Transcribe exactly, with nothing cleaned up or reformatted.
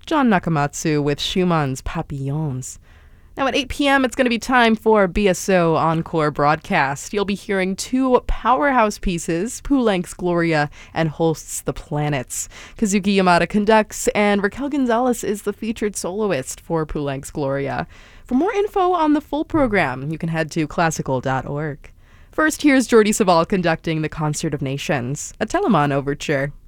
John Nakamatsu with Schumann's Papillons. Now at eight p.m., it's going to be time for B S O Encore broadcast. You'll be hearing two powerhouse pieces, Poulenc's Gloria and Holst's The Planets. Kazuki Yamada conducts, and Raquel Gonzalez is the featured soloist for Poulenc's Gloria. For more info on the full program, you can head to classical dot org. First, here's Jordi Savall conducting the Concert of Nations, a Telemann overture.